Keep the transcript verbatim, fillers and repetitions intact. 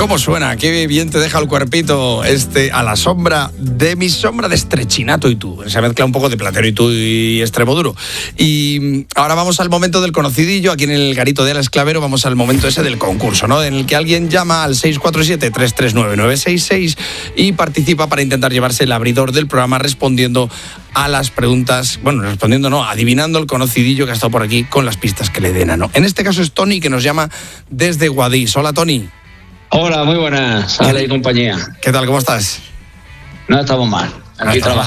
¿Cómo suena? Qué bien te deja el cuerpito este A la sombra de mi sombra de Estrechinato y tú. Se mezcla un poco de Platero y tú y Extremoduro. Y ahora vamos al momento del conocidillo. Aquí en el garito de Alex Clavero vamos al momento ese del concurso, ¿no? En el que alguien llama al seis cuatro siete, tres tres nueve, nueve seis seis y participa para intentar llevarse el abridor del programa respondiendo a las preguntas, bueno, respondiendo no, adivinando el conocidillo que ha estado por aquí con las pistas que le den a no. En este caso es Tony, que nos llama desde Guadix. Hola, Tony. Hola, muy buenas, Ale y compañía. ¿Qué tal? ¿Cómo estás? No estamos mal, aquí no trabajando.